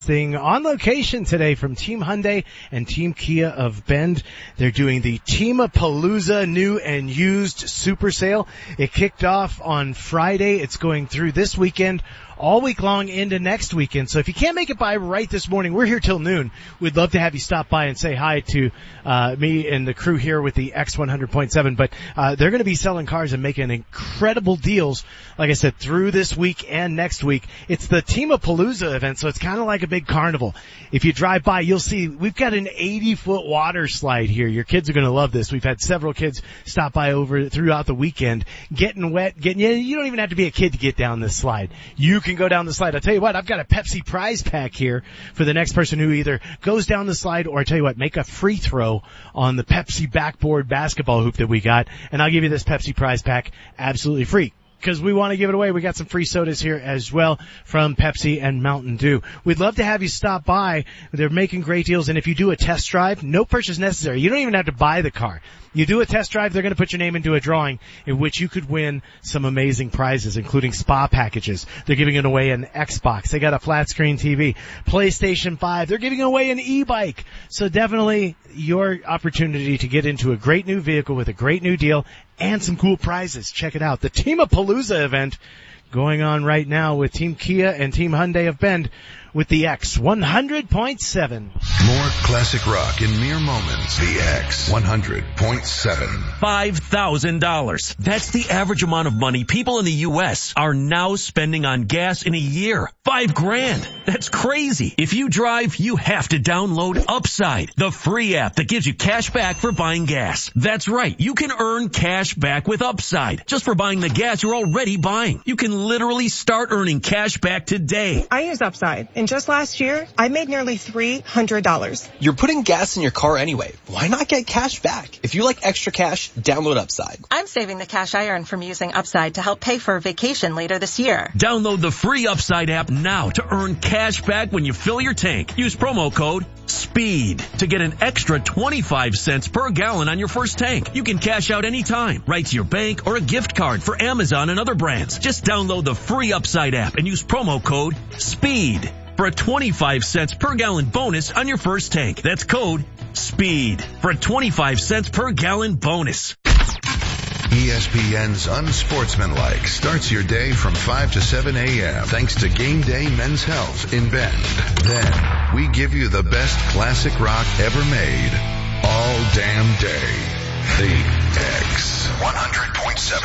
Thing on location today from Team Hyundai and Team Kia of Bend. They're doing the Teamapalooza new and used super sale. It kicked off on Friday. It's going through this weekend, all week long into next weekend. So if you can't make it by right this morning, we're here till noon. We'd love to have you stop by and say hi to me and the crew here with the X100.7. But they're going to be selling cars and making incredible deals, like I said, through this week and next week. It's the Teamapalooza event, so it's kind of like a big carnival. If you drive by, you'll see we've got an 80-foot water slide here. Your kids are going to love this. We've had several kids stop by over throughout the weekend, getting wet, you don't even have to be a kid to get down this slide. You can go down the slide. I'll tell you what, I've got a Pepsi prize pack here for the next person who either goes down the slide or, I tell you what, make a free throw on the Pepsi backboard basketball hoop that we got, and I'll give you this Pepsi prize pack absolutely free, because we want to give it away. We got some free sodas here as well from Pepsi and Mountain Dew. We'd love to have you stop by. They're making great deals, and if you do a test drive, no purchase necessary. You don't even have to buy the car. You do a test drive, they're going to put your name into a drawing in which you could win some amazing prizes, including spa packages. They're giving it away an Xbox. They got a flat screen TV, PlayStation 5. They're giving away an e-bike. So definitely your opportunity to get into a great new vehicle with a great new deal and some cool prizes. Check it out. The Teamapalooza event going on right now with Team Kia and Team Hyundai of Bend with the X100.7. More classic rock in mere moments. The X100.7. $5,000. That's the average amount of money people in the U.S. are now spending on gas in a year. $5,000. That's crazy. If you drive, you have to download Upside, the free app that gives you cash back for buying gas. That's right. You can earn cash back with Upside just for buying the gas you're already buying. You can literally start earning cash back today. I use Upside. And just last year, I made nearly $300. You're putting gas in your car anyway. Why not get cash back? If you like extra cash, download Upside. I'm saving the cash I earn from using Upside to help pay for a vacation later this year. Download the free Upside app now to earn cash back when you fill your tank. Use promo code SPEED to get an extra 25 cents per gallon on your first tank. You can cash out anytime, right to your bank or a gift card for Amazon and other brands. Just download the free Upside app and use promo code SPEED for a 25 cents per gallon bonus on your first tank. That's code SPEED for a 25 cents per gallon bonus. ESPN's Unsportsmanlike starts your day from 5 to 7 a.m. thanks to Game Day Men's Health in Bend. Then we give you the best classic rock ever made all damn day. The X100.7.